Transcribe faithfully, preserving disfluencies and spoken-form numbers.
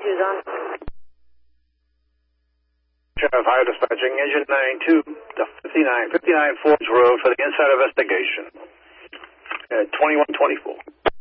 two's on. Sheriff Higher Dispatching, Engine ninety-two, to fifty-nine, fifty-nine Forge Road for the inside investigation. Uh, twenty-one twenty-four.